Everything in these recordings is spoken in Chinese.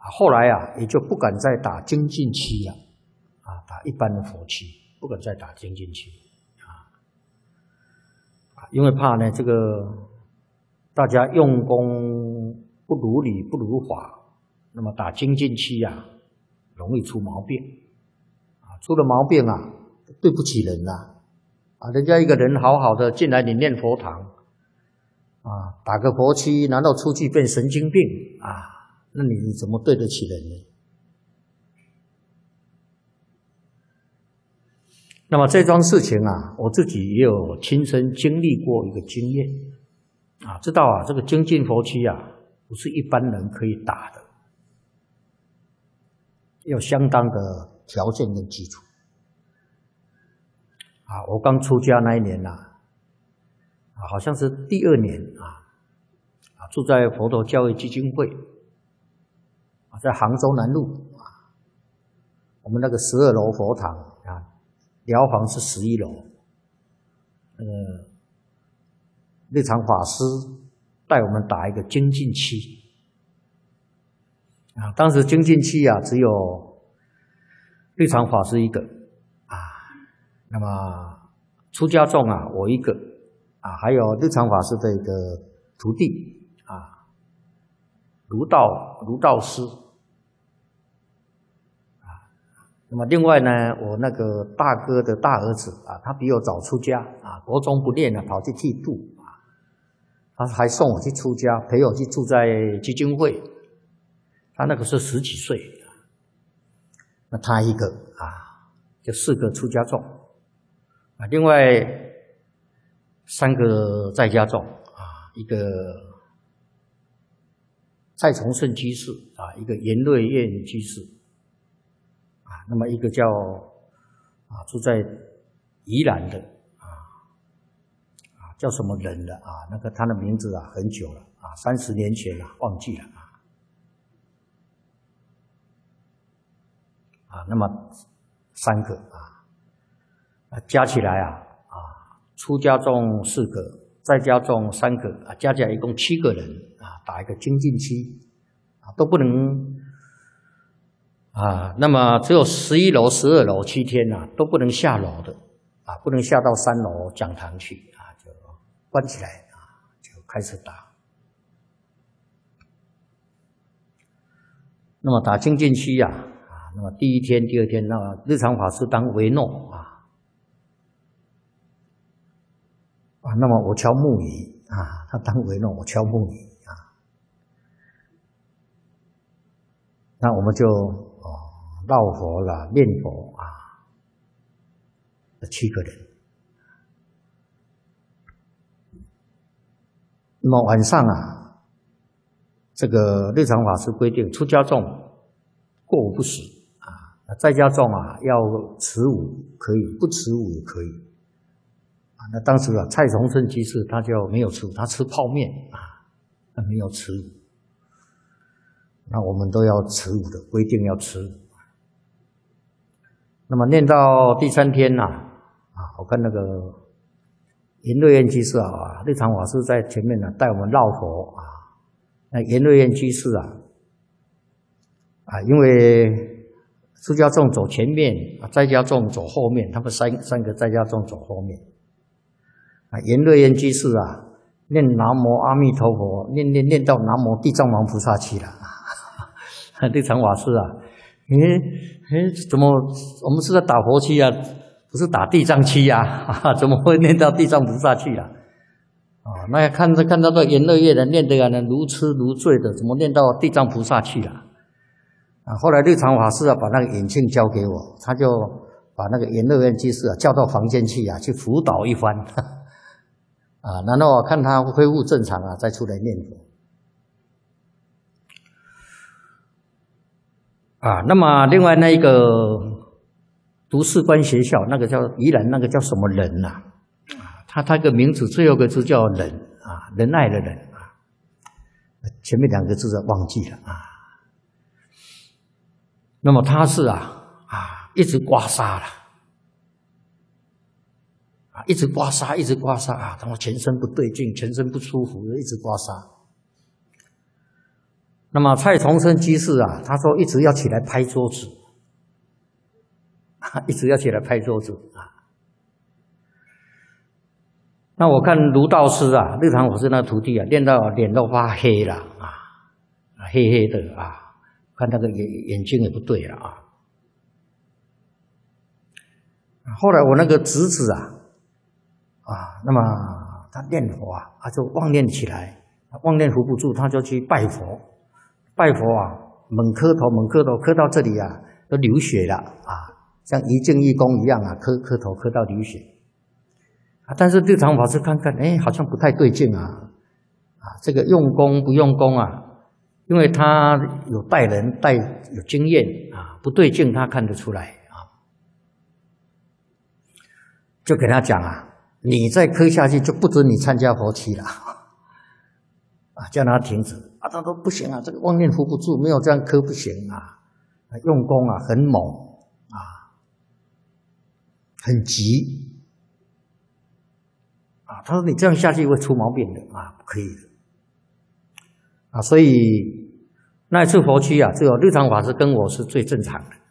后来啊也就不敢再打精进期了，打一般的佛期，不敢再打精进期，因为怕呢这个大家用功不如理不如法，那么打精进期啊容易出毛病，出了毛病啊对不起人呐，人家一个人好好的进来你念佛堂，打个佛期，难道出去变神经病啊？那你怎么对得起人呢？那么这桩事情啊，我自己也有亲身经历过一个经验，知道这个精进佛期不是一般人可以打的，要相当的条件跟基础。我刚出家那一年好像是第2年住在佛陀教育基金会在杭州南路我们那个12楼佛堂寮房是11楼，日常法师带我们打一个精进期当时精进期只有日常法师一个那么出家众我一个还有日常法师的一个徒弟卢道师那么另外呢，我那个大哥的大儿子他比我早出家国中不念跑去剃度他还送我去出家，陪我去住在基金会，他那个是10几岁，那他一个就4个出家众另外3个在家众一个蔡崇胜居士一个严瑞燕居士那么一个叫住在宜兰的叫什么人的那个他的名字很久了30年前忘记了那么3个加起来出家众4个，在家众3个加起来一共7个人打一个精进期都不能那么只有11楼、12楼7天都不能下楼的不能下到3楼讲堂去就关起来就开始打。那么打精进期那么第1天、第2天，那日常法师当维诺那么我敲木鱼他当维诺，我敲木鱼那我们就绕佛了，念佛7个人。那么晚上这个日常法师规定，出家众过午不食在家众要持午可以，不持午也可以那当时蔡崇胜居士他就没有吃午，他吃泡面他没有吃午。那我们都要持午的，规定要持午。那么念到第3天我看那个严瑞燕居士日常法师在前面带我们绕佛那严瑞燕居士因为出家众走前面，在家众走后面，他们三个在家众走后面严瑞燕居士念南无阿弥陀佛，念到南无地藏王菩萨去了日常法师怎么我们是在打佛期不是打地藏期怎么会念到地藏菩萨去了那看到这严瑞燕的念得如痴如醉的，怎么念到地藏菩萨去了后来日常法师把那个眼镜交给我，他就把那个严瑞燕居士叫到房间去去辅导一番然后看他恢复正常再出来念佛那么另外那一个读士官学校，那个叫宜兰，那个叫什么人他个名字最后一个字叫仁仁爱的仁前面2个字忘记了那么他是一直刮痧了一直刮痧然后全身不对劲，全身不舒服，一直刮痧那么蔡崇生居士啊，他说一直要起来拍桌子，一直要起来拍桌子啊。那我看卢道师啊，日常法师那徒弟啊，练到脸都发黑了啊，黑黑的啊，看那个眼睛也不对了啊。后来我那个侄子啊，那么他念佛啊，他就妄念起来，妄念扶不住，他就去拜佛，拜佛啊，猛磕头，磕到这里啊，都流血了啊，像一静一功一样啊，磕头磕到流血。但是日常法师看看，哎，好像不太对劲啊！这个用功不用功啊？因为他有带人有经验啊，不对劲他看得出来啊。就给他讲啊，你再磕下去就不准你参加佛七了啊，叫他停止啊。他说不行啊，这个妄念扶不住，没有这样磕不行啊。用功啊，很猛啊，很急。他说：“你这样下去会出毛病的啊，不可以的啊！”所以那一次佛七啊，只有日常法师跟我是最正常的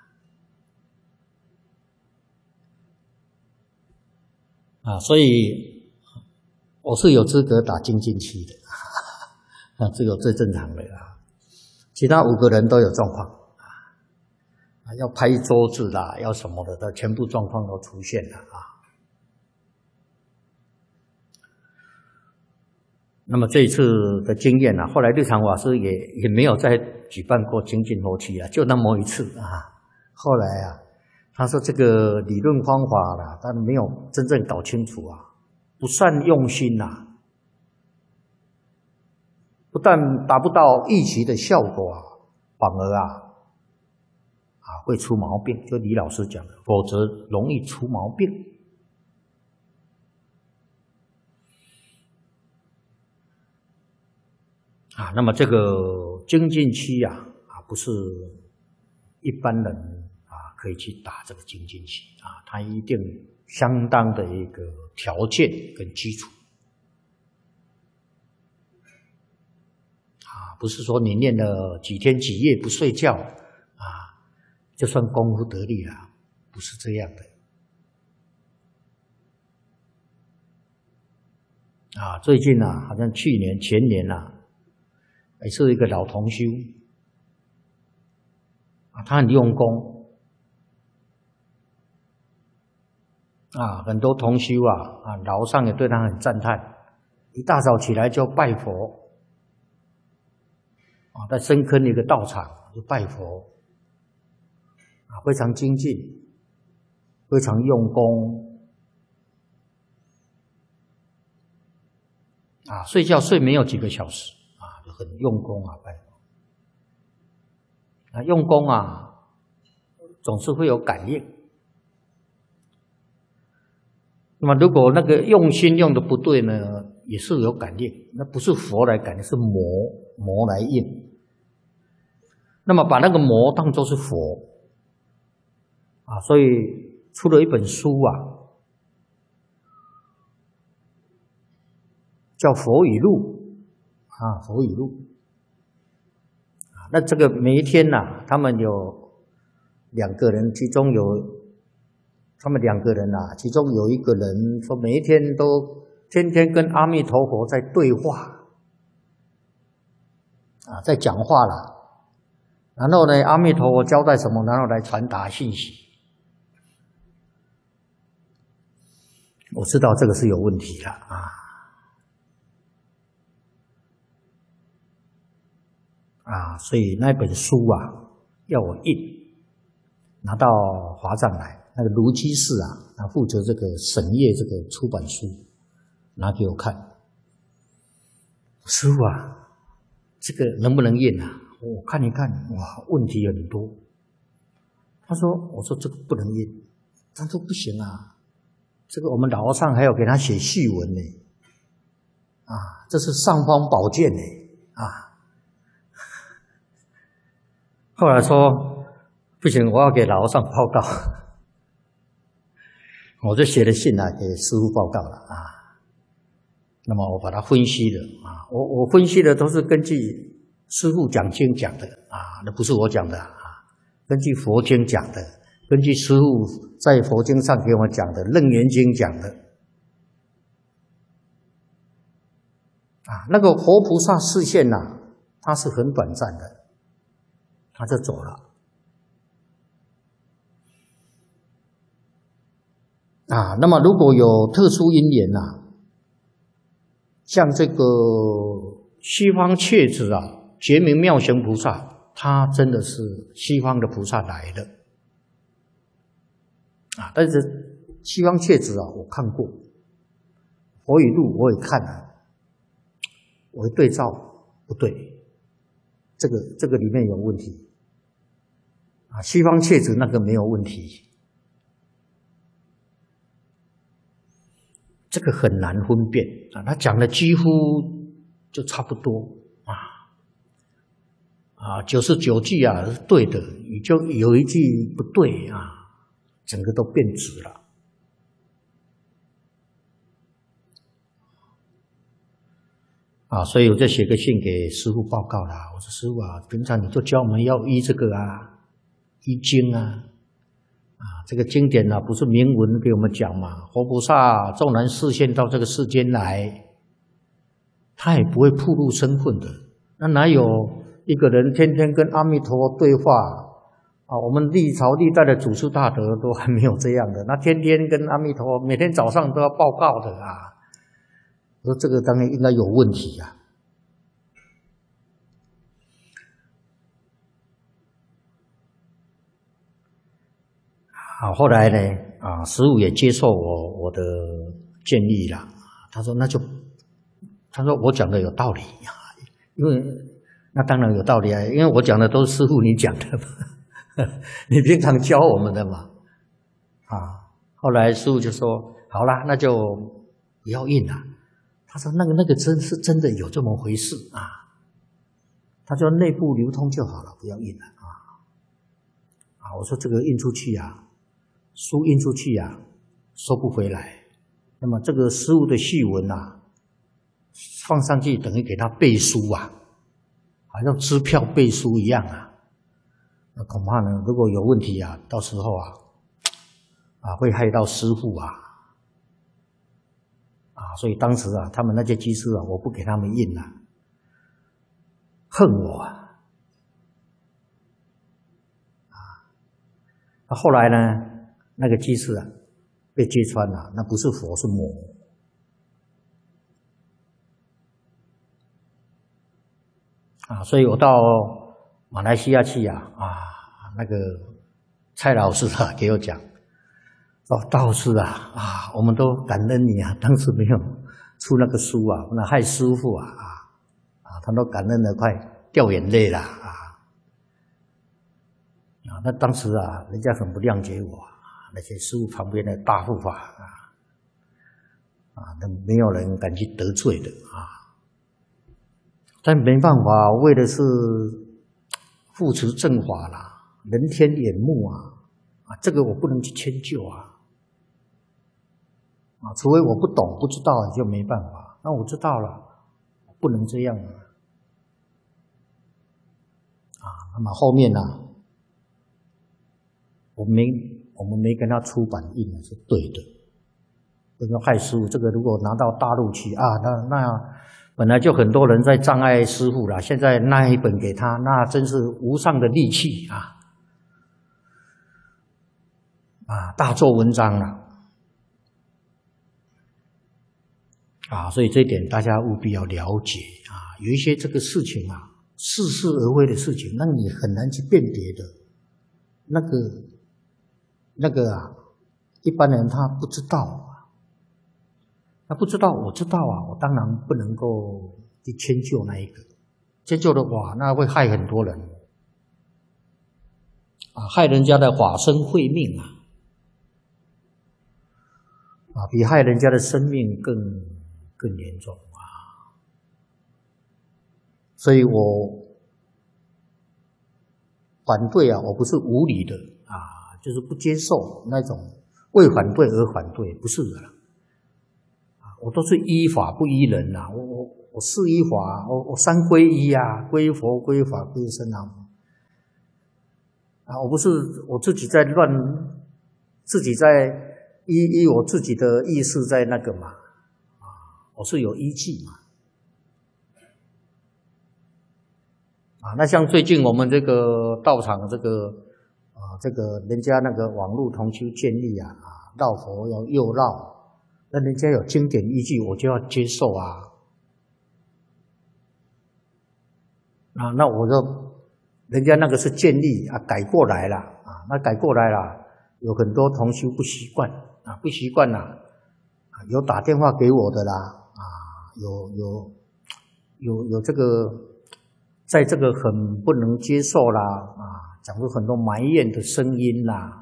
所以我是有资格打精进期的这个最正常的其他5个人都有状况要拍桌子啦，要什么的，全部状况都出现了那么这一次的经验啊，后来日常法师也没有再举办过精进佛七就那么一次后来他说这个理论方法啦，但没有真正搞清楚不善用心不但达不到预期的效果反而会出毛病，就李老师讲的，否则容易出毛病。那么这个精进期不是一般人可以去打这个精进期它一定相当的一个条件跟基础不是说你念了几天几夜不睡觉就算功夫得力了，不是这样的最近好像去年前年也是一个老同修他很用功很多同修老上也对他很赞叹，一大早起来就拜佛在深坑一个道场就拜佛非常精进，非常用功睡觉睡没有几个小时就很用功拜佛用功总是会有感应。那么如果那个用心用的不对呢，也是有感应，那不是佛来感应，是魔来应。那么把那个魔当作是佛所以出了一本书叫《佛语录》佛语录那这个每一天他们有2个人，其中有他们2个人其中有一个人说每一天都天天跟阿弥陀佛在对话在讲话了，然后呢阿弥陀佛交代什么，然后来传达信息。我知道这个是有问题了所以那本书要我印，拿到华藏来，那个卢居士他负责这个审阅这个出版书，拿给我看。师父这个能不能印我看一看，哇，问题很多。我说这个不能印，他说不行这个我们老和尚还要给他写序文呢这是尚方宝剑呢后来说不行，我要给老和尚报告我就写了信给师父报告了那么我把它分析了我分析的都是根据师父讲经讲的啊，那不是我讲的啊，根据佛经讲的，根据师父在佛经上给我们讲的，《楞严经》讲的啊，那个活菩萨示现呐，它是很短暂的，他就走了啊。那么如果有特殊因缘呐，像这个西方切子啊，觉明妙行菩萨，他真的是西方的菩萨来的啊。但是西方切子啊，我看过，佛语录我也看了，我一对照不对，这个里面有问题啊。西方切子那个没有问题，这个很难分辨啊。他讲的几乎就差不多99句啊是对的，你就有一句不对啊，整个都变质了啊。所以我就写个信给师父报告啦。我说师父啊，平常你就教我们要依这个啊，依经啊，这个经典啊不是明文给我们讲嘛，活菩萨纵然示现到这个世间来，他也不会暴露身份的。那哪有一个人天天跟阿弥陀佛对话啊？我们历朝历代的祖师大德都还没有这样的，那天天跟阿弥陀佛，每天早上都要报告的啊。我说这个当然应该有问题啊。好，后来呢，师父也接受我的建议了。他说我讲的有道理啊，因为那当然有道理啊，因为我讲的都是师父你讲的嘛，你平常教我们的嘛。后来师父就说好啦，那就不要印了。他说那个真的有这么回事啊。他说内部流通就好了，不要印了啊。我说这个印出去啊，书印出去啊，收不回来。那么这个师父的序文啊，放上去等于给他背书啊，好像支票背书一样啊。那恐怕呢，如果有问题啊，到时候会害到师父啊。所以当时啊，他们那些居士啊，我不给他们印了，恨我啊。后来呢，那个居士啊，被揭穿了，那不是佛是魔所以我到马来西亚去那个蔡老师啊给我讲，说道师我们都感恩你啊，当时没有出那个书啊，那害师父他都感恩得快掉眼泪了那当时人家很不谅解我那些师父旁边的大护法都没有人敢去得罪的但没办法，为的是护持正法啦，人天眼目这个我不能去迁就除非我不懂不知道就没办法。那我知道了，不能这样那么后面我们没跟他出版印是对的。不说害师父，这个如果拿到大陆去那本来就很多人在障碍师父了，现在那一本给他，那真是无上的利器大做文章了所以这一点大家务必要了解有一些这个事情似是而非的事情，那你很难去辨别的。那个一般人他不知道他不知道，我知道我当然不能够去迁就那一个，迁就的话，那会害很多人害人家的法身慧命比害人家的生命更严重所以我反对我不是无理的就是不接受那种为反对而反对，不是的我都是依法不依人我四依法，我三皈依啊，皈依佛，皈依法，皈依僧啊。我不是我自己在乱，自己在依我自己的意识在那个嘛，我是有依据嘛。那像最近我们这个道场这个人家那个网络同修建立绕佛要右绕，那人家有经典依据，我就要接受啊。那我就人家那个是建立改过来了那改过来了，有很多同修不习惯不习惯有打电话给我的啦有这个在这个很不能接受啦讲出很多埋怨的声音啦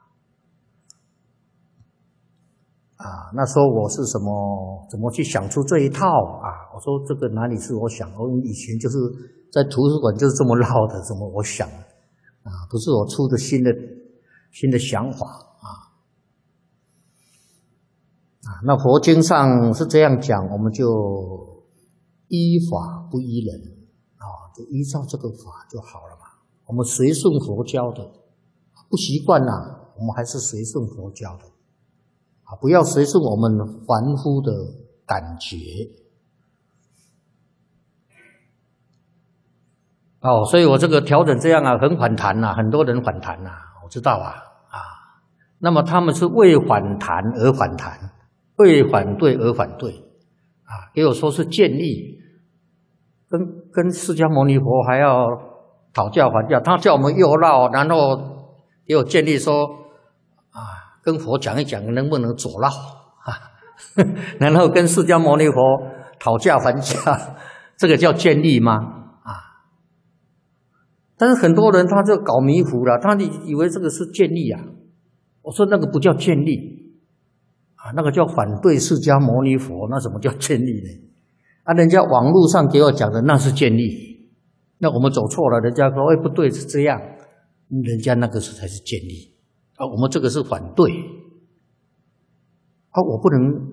那说我是怎么去想出这一套我说这个哪里是我想，我以前就是在图书馆就是这么绕的，怎么我想不是我出的新的想法那佛经上是这样讲，我们就依法不依人就依照这个法就好了嘛。我们随顺佛教的，不习惯我们还是随顺佛教的不要随顺我们凡夫的感觉所以我这个调整这样很反弹很多人反弹我知道那么他们是为反弹而反弹，为反对而反对给我说是建立，跟释迦牟尼佛还要讨价还价，他叫我们右绕，然后给我建立说跟佛讲一讲能不能左绕然后跟释迦牟尼佛讨价还价，这个叫建立吗？但是很多人他就搞迷糊了，他以为这个是建立我说那个不叫建立那个叫反对释迦牟尼佛，那什么叫建立呢？人家网络上给我讲的那是建立，那我们走错了，人家说不对是这样，人家那个才是建立我们这个是反对我不能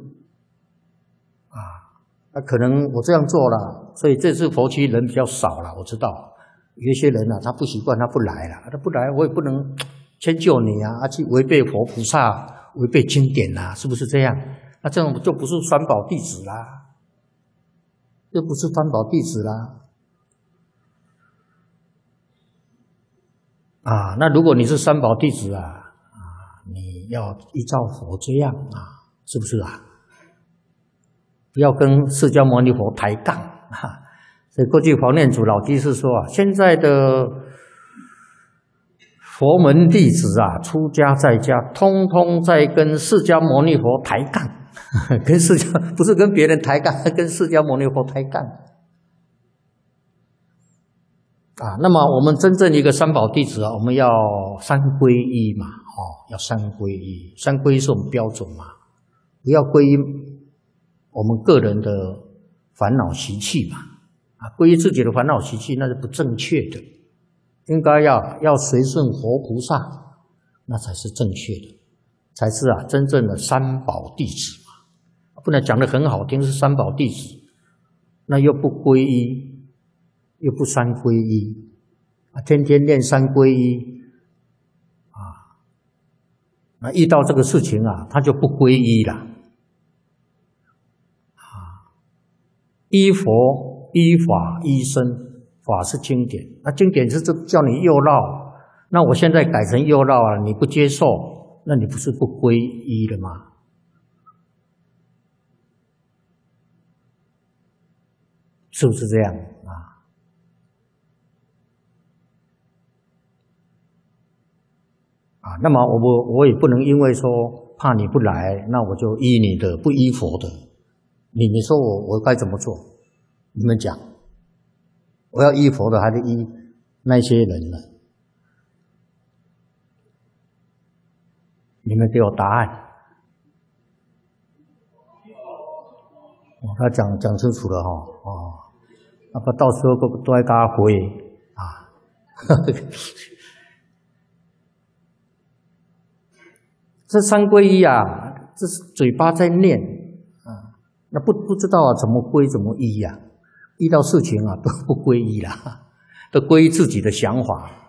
可能我这样做了，所以这次佛区人比较少了，我知道有一些人他不习惯，他不来了，他不来我也不能迁就你去违背佛菩萨，违背经典是不是这样？那这种就不是三宝弟子啦，这不是三宝弟子啦那如果你是三宝弟子你要依照佛这样是不是不要跟释迦牟尼佛抬杠所以过去黄念祖老居士说现在的佛门弟子出家在家通通在跟释迦牟尼佛抬杠跟释迦不是跟别人抬杠，跟释迦牟尼佛抬杠那么我们真正一个三宝弟子我们要三皈依嘛要三皈依，三皈依是我们标准嘛，不要皈依我们个人的烦恼习气嘛皈依自己的烦恼习气那是不正确的，应该要随顺佛菩萨，那才是正确的，才是真正的三宝弟子嘛。不能讲得很好听是三宝弟子，那又不皈依，又不三皈依天天念三皈依那遇到这个事情他就不皈依了依佛依法依僧，法是经典，那经典是叫你右绕，那我现在改成右绕你不接受，那你不是不皈依了吗？是不是这样那么我也不能因为说怕你不来，那我就依你的，不依佛的。你说我该怎么做？你们讲，我要依佛的还是依那些人呢？你们给我答案。他讲清楚了不到时候都要跟他回这三皈依这是嘴巴在念那不知道怎么皈怎么依遇到事情啊都不皈依啦，都皈依自己的想法。